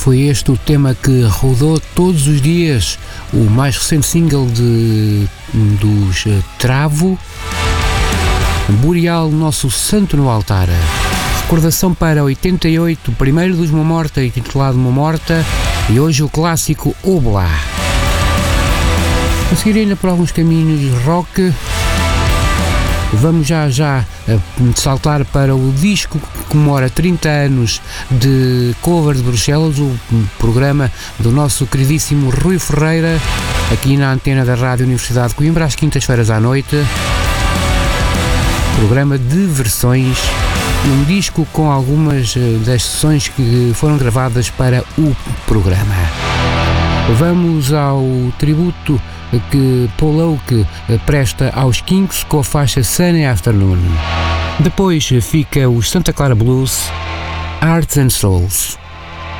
Foi este o tema que rodou todos os dias, o mais recente single dos Travo, Boreal, Nosso Santo no Altar. Recordação para 88, primeiro dos Momorta, intitulado Momorta, e hoje o clássico Oblá. A seguir ainda por alguns caminhos rock, vamos já saltar para o disco que comemora 30 anos de cover de Bruxelas, o programa do nosso queridíssimo Rui Ferreira, aqui na antena da Rádio Universidade de Coimbra, às quintas-feiras à noite. Programa de versões, um disco com algumas das sessões que foram gravadas para o programa. Vamos ao tributo que Paul Oak presta aos Kinks com a faixa Sunny Afternoon. Depois fica o Santa Clara Blues, Hearts and Souls.